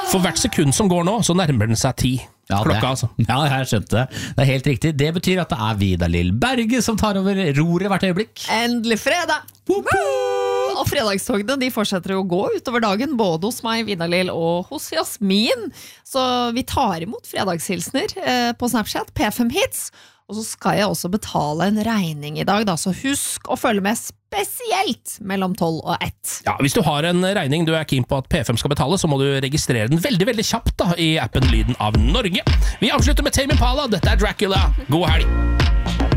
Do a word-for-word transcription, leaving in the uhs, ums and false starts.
For hvert sekund som går nå, så nærmer den seg ti. Ja, Klokka, det, altså. Ja, jeg skjønte det. Det er helt riktig. Det betyr at det er Vidar-Lill Berge som tar over roret hvert øyeblikk. Endelig fredag! Og fredagstogene de fortsetter å gå utover dagen, både hos meg, Vidar-Lill, og hos Jasmin. Så vi tar imot fredagshilsner eh, på Snapchat, P fem Hits. Og så skal jeg også betale en regning i dag, da, så husk å følge med spesielt mellom tolv og ett. Ja, hvis du har en regning du er keen på at P fem skal betale, så må du registrere den veldig, veldig kjapt da, i appen Lyden av Norge. Vi avslutter med Tame Impala. Dette er Dracula. God helg!